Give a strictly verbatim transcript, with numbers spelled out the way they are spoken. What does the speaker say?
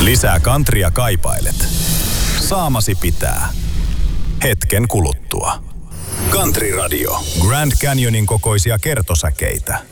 Lisää kantria kaipailet. Saamasi pitää. Hetken kuluttua. Country Radio. Grand Canyonin kokoisia kertosäkeitä.